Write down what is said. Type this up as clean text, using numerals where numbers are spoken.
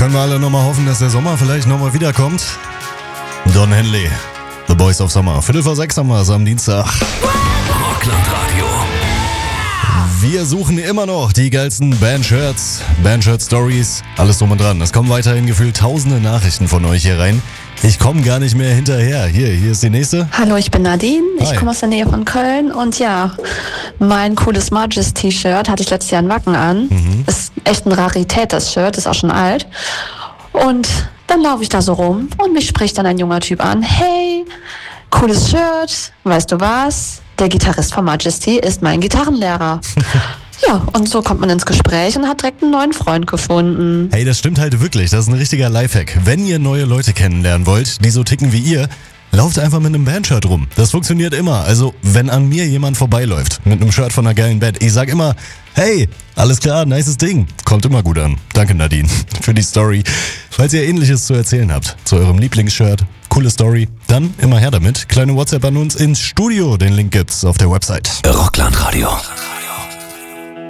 können wir alle nochmal hoffen, dass der Sommer vielleicht nochmal wiederkommt. Don Henley, The Boys of Summer. 5:45 haben wir es am Dienstag. Rockland Radio. Wir suchen immer noch die geilsten Bandshirts, Bandshirt-Stories, alles drum und dran. Es kommen weiterhin gefühlt tausende Nachrichten von euch hier rein. Ich komme gar nicht mehr hinterher. Hier ist die nächste. Hallo, ich bin Nadine. Hi. Ich komme aus der Nähe von Köln und ja, mein cooles Margis-T-Shirt hatte ich letztes Jahr in Wacken an. Ist echt eine Rarität, das Shirt, ist auch schon alt. Und dann laufe ich da so rum und mich spricht dann ein junger Typ an. Hey, cooles Shirt, weißt du was? Der Gitarrist von Majesty ist mein Gitarrenlehrer. Ja, und so kommt man ins Gespräch und hat direkt einen neuen Freund gefunden. Hey, das stimmt halt wirklich. Das ist ein richtiger Lifehack. Wenn ihr neue Leute kennenlernen wollt, die so ticken wie ihr, lauft einfach mit einem Bandshirt rum. Das funktioniert immer. Also, wenn an mir jemand vorbeiläuft mit einem Shirt von einer geilen Band, ich sag immer, hey, alles klar, nices Ding. Kommt immer gut an. Danke, Nadine, für die Story. Falls ihr Ähnliches zu erzählen habt, zu eurem Lieblingsshirt, coole Story, dann immer her damit. Kleine WhatsApp an uns ins Studio. Den Link gibt's auf der Website. Rockland Radio.